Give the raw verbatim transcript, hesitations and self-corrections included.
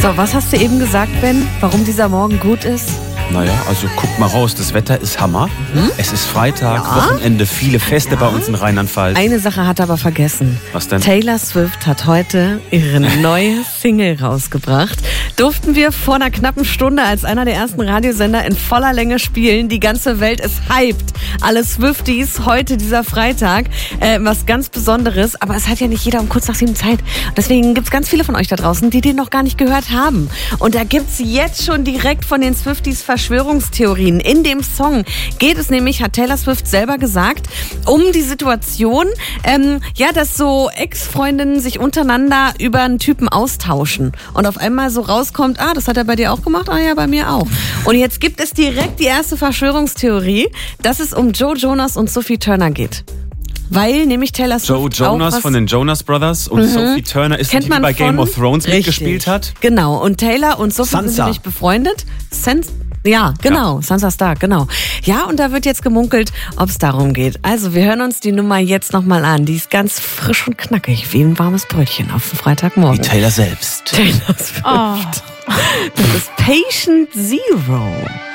So, was hast du eben gesagt, Ben? Warum dieser Morgen gut ist? Naja, also guck mal raus, das Wetter ist Hammer. Hm? Es ist Freitag, ja. Wochenende, viele Feste ja. bei uns in Rheinland-Pfalz. Eine Sache hat er aber vergessen. Was denn? Taylor Swift hat heute ihre neue Single rausgebracht. Durften wir vor einer knappen Stunde als einer der ersten Radiosender in voller Länge spielen. Die ganze Welt ist hyped. Alle Swifties, heute dieser Freitag. Äh, was ganz Besonderes. Aber es hat ja nicht jeder um kurz nach sieben Zeit. Deswegen gibt es ganz viele von euch da draußen, die den noch gar nicht gehört haben. Und da gibt es jetzt schon direkt von den Swifties Verschwörungstheorien. In dem Song geht es nämlich, hat Taylor Swift selber gesagt, um die Situation, ähm, ja, dass so Ex-Freundinnen sich untereinander über einen Typen austauschen und auf einmal so rauskommt, ah, das hat er bei dir auch gemacht, ah ja, bei mir auch. Und jetzt gibt es direkt die erste Verschwörungstheorie, dass es um Joe Jonas und Sophie Turner geht. Weil nämlich Taylor Swift Joe Jonas von den Jonas Brothers und mhm. Sophie Turner ist die, die bei Game of Thrones richtig. mitgespielt hat. Genau, und Taylor und Sophie Sansa. sind nämlich befreundet. Sans Ja, genau, ja. Sansa Stark, genau. Ja, und da wird jetzt gemunkelt, ob es darum geht. Also, wir hören uns die Nummer jetzt nochmal an. Die ist ganz frisch und knackig, wie ein warmes Brötchen auf dem Freitagmorgen. Wie Taylor selbst. Taylor Swift. Oh. Das ist Patient Zero.